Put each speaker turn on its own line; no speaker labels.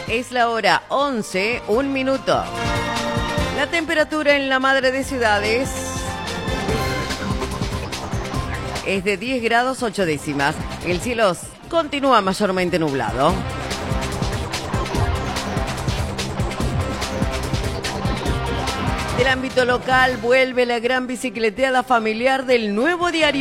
Es la hora 11, 1 minuto. La temperatura en la madre de ciudades es de 10 grados 8 décimas. El cielo continúa mayormente nublado. Del ámbito local vuelve la gran bicicleteada familiar del Nuevo Diario.